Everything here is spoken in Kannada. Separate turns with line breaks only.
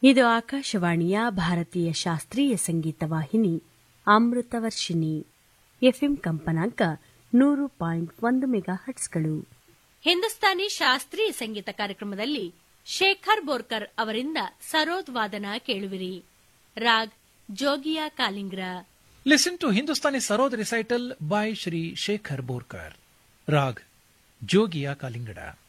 ಇದು ಆಕಾಶವಾಣಿಯ ಭಾರತೀಯ ಶಾಸ್ತ್ರೀಯ ಸಂಗೀತ ವಾಹಿನಿ ಅಮೃತವರ್ಷಿಣಿ. ಎಫ್ಎಂ ಕಂಪನಾಂಕ 100.1 ಮೆಗಾಹರ್ಟ್ಸ್ಗಳು.
ಹಿಂದೂಸ್ತಾನಿ ಶಾಸ್ತ್ರೀಯ ಸಂಗೀತ ಕಾರ್ಯಕ್ರಮದಲ್ಲಿ ಶೇಖರ್ ಬೋರ್ಕರ್ ಅವರಿಂದ ಸರೋದ್ ವಾದನ ಕೇಳುವಿರಿ. Raag ಜೋಗಿಯಾ ಕಾಲಿಂಗ್ರ.
Listen to Hindustani Sarod recital by Shri Shekhar Borkar. Rag Jogiya Kalingada.